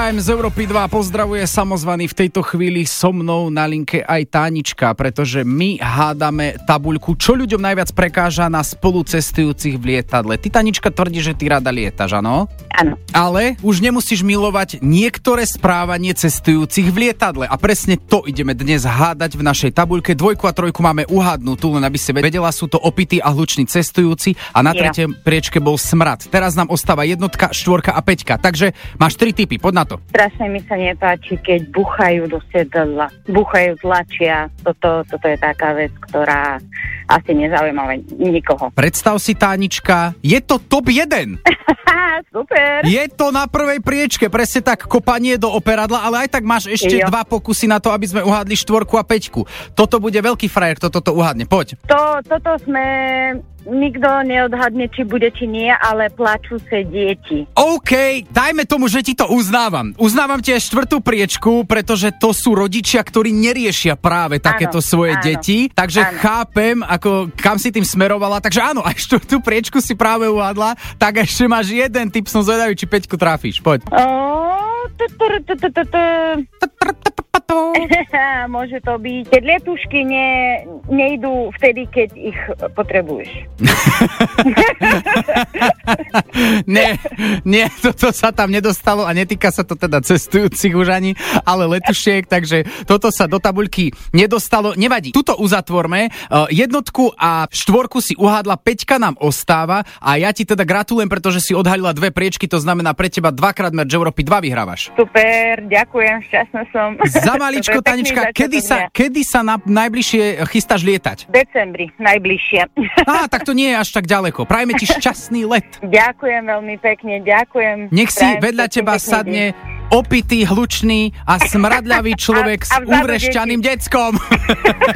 Time z Európy 2 pozdravuje samozvaný v tejto chvíli so mnou na linke aj Tánička, pretože my hádame tabuľku, čo ľuďom najviac prekáža na spolucestujúcich v lietadle. Ty, Tánička, tvrdí, že ty rada lietaš, áno? Áno. Ale už nemusíš milovať niektoré správanie cestujúcich v lietadle. A presne to ideme dnes hádať v našej tabuľke. 2 a 3 máme uhádnutú, len aby si vedela, sú to opití a hluční cestujúci a na tretej priečke bol smrad. Teraz nám ostáva 1, 4 a 5. Takže máš 3 tipy, poď na to. Strašne mi sa nepáči, keď buchajú do sedadla. Buchajú, tlačia. Toto je taká vec, ktorá asi nezaujíma nikoho. Predstav si, Tánička, je to top 1. Super. Je to na prvej priečke, presne tak, kopanie do operadla, ale aj tak máš ešte 2 pokusy na to, aby sme uhádli 4 a 5. Toto bude veľký frajer, kto toto uhádne. Poď. Toto sme... Nikto neodhadne, či bude, či nie, ale plačúce deti. OK, dajme tomu, že ti to uznávam. Uznávam ti aj 4. priečku, pretože to sú rodičia, ktorí neriešia práve takéto svoje deti. Takže chápem, ako kam si tým smerovala. Takže áno, aj 4. priečku si práve uhádla. Tak ešte máš 1 tip, som zvedavý, či 5 trafíš. Poď. Môže to byť, keď letušky nejdú vtedy, keď ich potrebuješ. Nie, toto sa tam nedostalo a netýka sa to teda cestujúcich už ani, ale letušiek, takže toto sa do tabuľky nedostalo. Nevadí, tuto uzatvorme. 1 a 4 si uhádla, 5 nám ostáva a ja ti teda gratulujem, pretože si odhalila 2 priečky, to znamená pre teba 2-krát merch Európy 2 vyhrávaš. Super, ďakujem, šťastná som. Za maličko, Tánička, kedy sa najbližšie chystáš lietať? V decembri, najbližšie. Tak to nie je až tak ďaleko. Prajme ti šťastný let. Ďakujem veľmi pekne, ďakujem. Nech si vedľa teba sadne opitý, hlučný a smradľavý človek s uvrešťaným deckom.